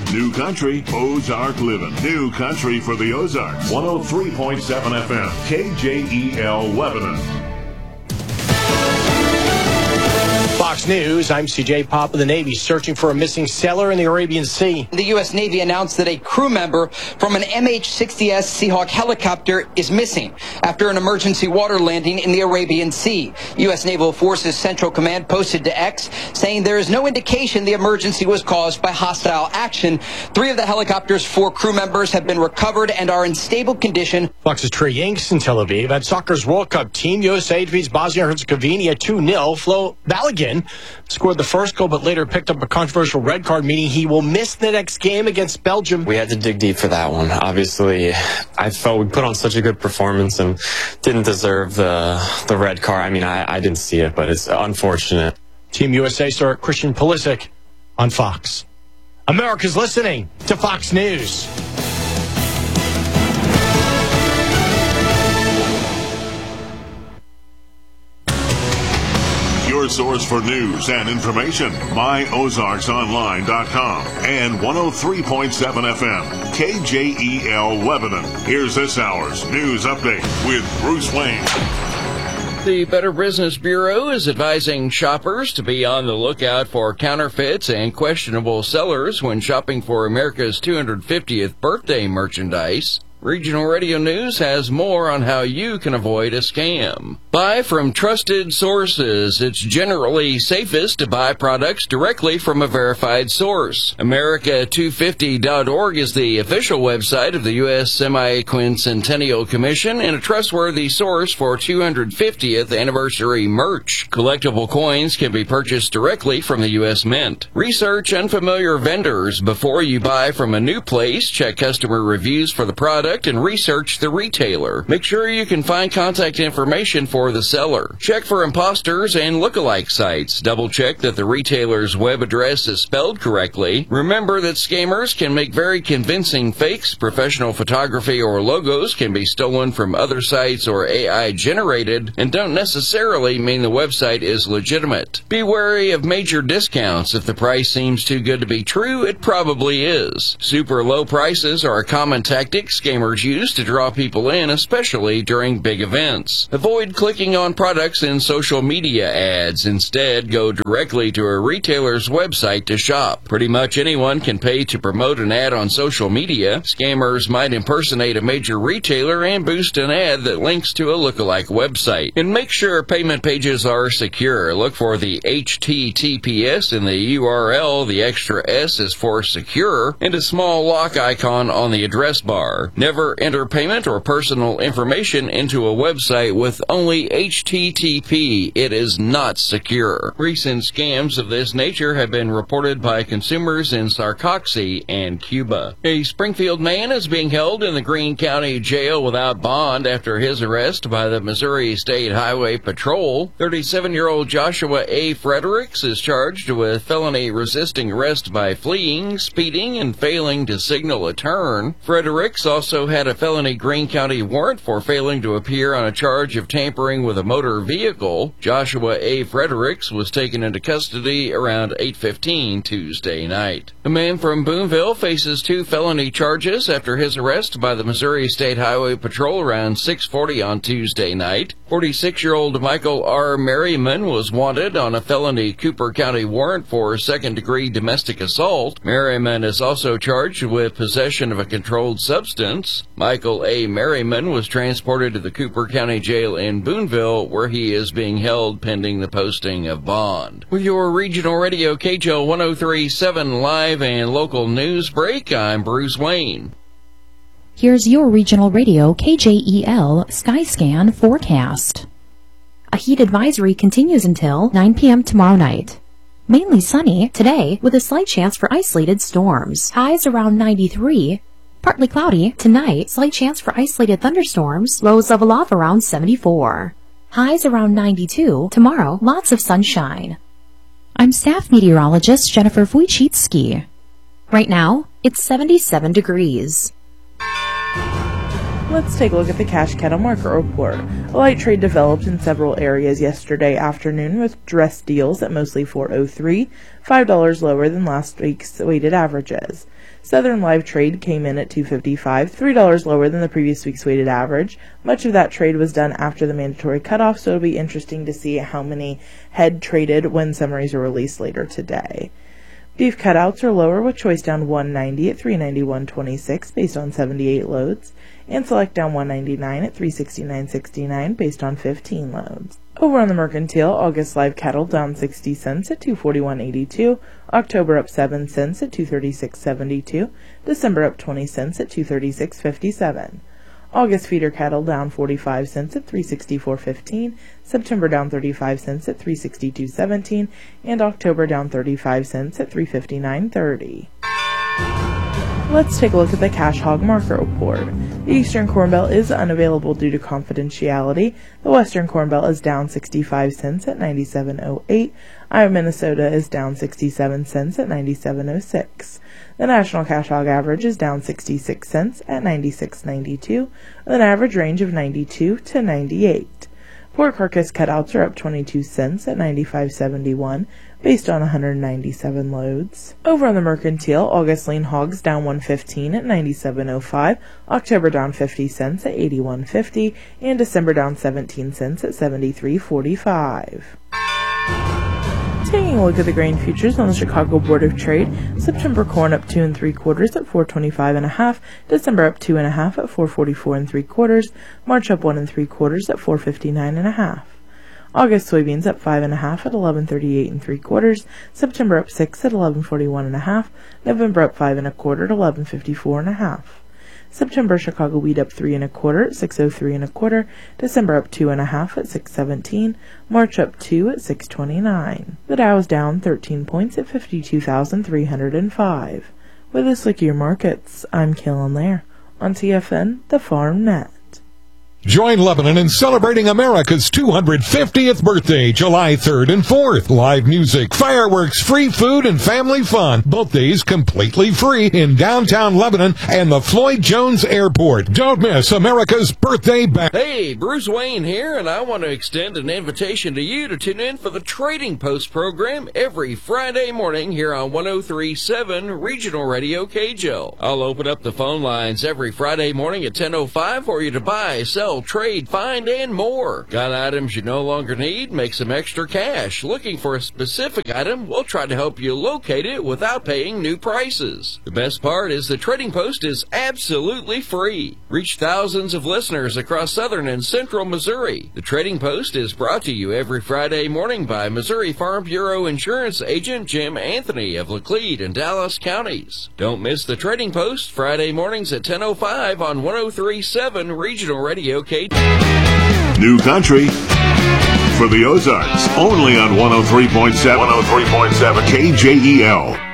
New Country, Ozark Living. New Country for the Ozarks. 103.7 FM, KJEL Lebanon. Fox News, I'm CJ Pop of the Navy, searching for a missing sailor in the Arabian Sea. The U.S. Navy announced that a crew member from an MH-60S Seahawk helicopter is missing after an emergency water landing in the Arabian Sea. U.S. Naval Forces Central Command posted to X saying there is no indication the emergency was caused by hostile action. 3 of the helicopter's 4 crew members have been recovered and are in stable condition. Fox's Trey Yanks in Tel Aviv. At soccer's World Cup, Team USA defeats Bosnia-Herzegovina 2-0. Flo Balogun scored the first goal, but later picked up a controversial red card, meaning he will miss the next game against Belgium. We had to dig deep for that one. Obviously, I felt we put on such a good performance and didn't deserve the red card. I mean, I didn't see it, but it's unfortunate. Team USA star Christian Pulisic on Fox. America's listening to Fox News. Your source for news and information. MyOzarksOnline.com and 103.7 FM, KJEL Lebanon. Here's this hour's news update with Bruce Wayne. The Better Business Bureau is advising shoppers to be on the lookout for counterfeits and questionable sellers when shopping for America's 250th birthday merchandise. Regional Radio News has more on how you can avoid a scam. Buy from trusted sources. It's generally safest to buy products directly from a verified source. America250.org is the official website of the U.S. Semi-Quincentennial Commission and a trustworthy source for 250th anniversary merch. Collectible coins can be purchased directly from the U.S. Mint. Research unfamiliar vendors before you buy from a new place. Check customer reviews for the product and research the retailer. Make sure you can find contact information for the seller. Check for imposters and lookalike sites. Double check that the retailer's web address is spelled correctly. Remember that scammers can make very convincing fakes. Professional photography or logos can be stolen from other sites or AI generated and don't necessarily mean the website is legitimate. Be wary of major discounts. If the price seems too good to be true, it probably is. Super low prices are a common tactic scammers use to draw people in, especially during big events. Avoid clicking on products in social media ads. Instead, go directly to a retailer's website to shop. Pretty much anyone can pay to promote an ad on social media. Scammers might impersonate a major retailer and boost an ad that links to a lookalike website. And make sure payment pages are secure. Look for the HTTPS in the URL. The extra S is for secure, and a small lock icon on the address bar. Never enter payment or personal information into a website with only HTTP. It is not secure. Recent scams of this nature have been reported by consumers in Sarcoxy and Cuba. A Springfield man is being held in the Greene County Jail without bond after his arrest by the Missouri State Highway Patrol. 37-year-old Joshua A. Fredericks is charged with felony resisting arrest by fleeing, speeding, and failing to signal a turn. Fredericks also had a felony Greene County warrant for failing to appear on a charge of tampering with a motor vehicle. Joshua A. Fredericks was taken into custody around 8:15 Tuesday night. A man from Boonville faces 2 felony charges after his arrest by the Missouri State Highway Patrol around 6:40 on Tuesday night. 46-year-old Michael R. Merriman was wanted on a felony Cooper County warrant for second-degree domestic assault. Merriman is also charged with possession of a controlled substance. Michael A. Merriman was transported to the Cooper County Jail in Boonville, where he is being held pending the posting of bond. With your regional radio KJL 103.7 live and local news break, I'm Bruce Wayne. Here's your regional radio KJEL Skyscan forecast. A heat advisory continues until 9 p.m. tomorrow night. Mainly sunny today with a slight chance for isolated storms. Highs around 93. Partly cloudy tonight, slight chance for isolated thunderstorms. Lows level off around 74. Highs around 92. Tomorrow, lots of sunshine. I'm staff meteorologist Jennifer Wojcicki. Right now, it's 77 degrees. Let's take a look at the cash cattle market report. A light trade developed in several areas yesterday afternoon with dress deals at mostly 403, $5 lower than last week's weighted averages. Southern live trade came in at 255, $3 lower than the previous week's weighted average. Much of that trade was done after the mandatory cutoff, so it'll be interesting to see how many head traded when summaries are released later today. Beef cutouts are lower, with choice down 190 at 391.26 based on 78 loads, and select down 199 at 369.69 based on 15 loads. Over on the mercantile, August live cattle down 60 cents at 241.82, October up 7 cents at 236.72, December up 20 cents at 236.57. August feeder cattle down 45 cents at 364.15, September down 35 cents at 362.17, and October down 35 cents at 359.30. Let's take a look at the cash hog market report. The Eastern Corn Belt is unavailable due to confidentiality. The Western Corn Belt is down 65 cents at 97.08. Iowa, Minnesota is down 67 cents at 97.06. The national cash hog average is down 66 cents at 96.92, with an average range of 92 to 98. Pork carcass cutouts are up 22 cents at 95.71 based on 197 loads. Over on the mercantile, August lean hogs down 115 at 97.05, October down 50 cents at 81.50, and December down 17 cents at 73.45. Taking a look at the grain futures on the Chicago Board of Trade, September corn up 2 3/4 at 425.5, December up 2 1/2 at 444 3/4, March up 1 3/4 at 459.5. August soybeans up 5 1/2 at 1138 3/4, September up 6 at 1141 1/2, November up 5 1/4 at 1154 1/2. September Chicago wheat up 3 1/4 at 603 1/4, December up 2 1/2 at 617, March up 2 at 629. The Dow is down 13 points at 52,305. With this look at your markets, I'm Kellen Lair on TFN, the Farm Net. Join Lebanon in celebrating America's 250th birthday, July 3rd and 4th. Live music, fireworks, free food, and family fun. Both days completely free in downtown Lebanon and the Floyd Jones Airport. Don't miss America's birthday bash. Hey, Bruce Wayne here, and I want to extend an invitation to you to tune in for the Trading Post program every Friday morning here on 103.7 Regional Radio KJL. I'll open up the phone lines every Friday morning at 10:05 for you to buy, sell, trade, find, and more. Got items you no longer need? Make some extra cash. Looking for a specific item? We'll try to help you locate it without paying new prices. The best part is the Trading Post is absolutely free. Reach thousands of listeners across southern and central Missouri. The Trading Post is brought to you every Friday morning by Missouri Farm Bureau Insurance Agent Jim Anthony of Laclede and Dallas counties. Don't miss the Trading Post Friday mornings at 10:05 on 103.7 Regional Radio KJL. New country for the Ozarks, only on 103.7 KJEL.